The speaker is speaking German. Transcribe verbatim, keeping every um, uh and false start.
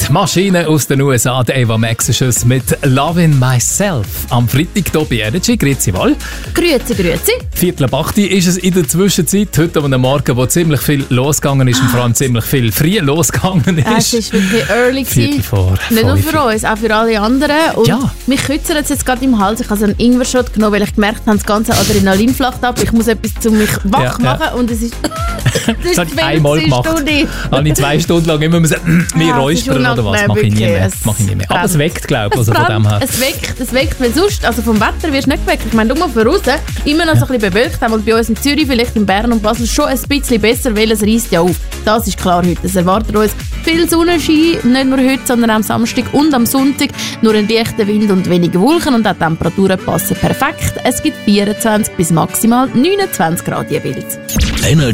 Musikmaschine aus den U S A, der Ava Max ist es mit «Loving Myself». Am Freitag hier bei Energy. Grüezi wohl. Grüezi, grüezi. Viertel ab acht ist es in der Zwischenzeit. Heute am Morgen, wo ziemlich viel losgegangen ist und vor allem ziemlich viel früh losgegangen ist. Es ist wirklich early Viertel vor Nicht nur fünf. für uns, auch für alle anderen. Und Ja. mich kützert es jetzt gerade im Hals. Ich habe so einen Ingwer-Shot genommen, weil ich gemerkt habe, das ganze Adrenalin flacht ab. Ich muss etwas, um mich wach Ja, ja. machen. Und es ist, Das es habe ist ich einmal die gemacht. Stunde. Habe ich zwei Stunden lang immer müssen, mir Ja, es räuspern ist oder was? unangenehm, Mache ich nie wirklich. mehr. Es Mache ich nie mehr. Aber es brennt. weckt, glaube ich, Es, also von dem her. brennt, es weckt, es weckt, weil sonst, also vom Wetter wirst du nicht geweckt. Ich meine, schau mal von außen, immer noch so ein bisschen bewölkt, einmal bei uns in Zürich, vielleicht in Bern und Basel schon ein bisschen besser, weil es reisst ja auf. Das ist klar heute. Es erwartet uns viel Sonnenschein, nicht nur heute, sondern auch am Samstag und am Sonntag. Nur ein leichter Wind und wenige Wolken und auch die Temperaturen passen perfekt. Es gibt vierundzwanzig bis maximal neunundzwanzig Grad jeweils.